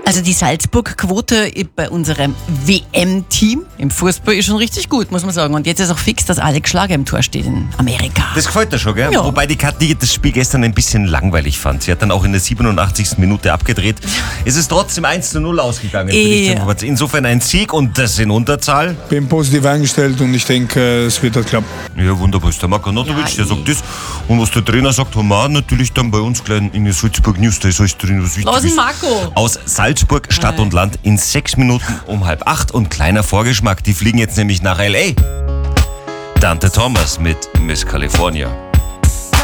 Also die Salzburg-Quote bei unserem WM-Team im Fußball ist schon richtig gut, muss man sagen. Und jetzt ist auch fix, dass Alex Schlager im Tor steht in Amerika. Das gefällt dir schon, gell? Ja. Wobei die Kathi das Spiel gestern ein bisschen langweilig fand. Sie hat dann auch in der 87. Minute abgedreht. Es ist trotzdem 1:0 ausgegangen. Ja. Insofern ein Sieg und das in Unterzahl. Bin positiv eingestellt und ich denke, es wird halt klappen. Ja, wunderbar. Ist der Marko Notovic, der sagt das. Und was der Trainer sagt, haben wir auch natürlich dann bei uns gleich in der Salzburg News, da ist alles drin, was wichtig Was ist. ist Marco? Aus Salzburg, Stadt und Land in 6 Minuten um 7:30 und kleiner Vorgeschmack, die fliegen jetzt nämlich nach L.A. Dante Thomas mit Miss California.